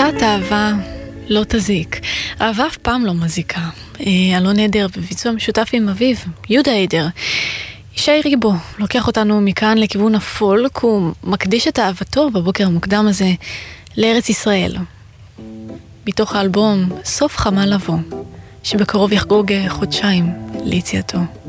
קצת אהבה לא תזיק. אהבה אף פעם לא מזיקה. אלון עדר בביצוע משותף עם אביו, יהודה עדר. ישי ריבו לוקח אותנו מכאן לכיוון הפולק, הוא מקדיש את אהבתו בבוקר המוקדם הזה לארץ ישראל. מתוך האלבום סוף חמה לבוא, שבקרוב יחגוג חודשיים ליציאתו.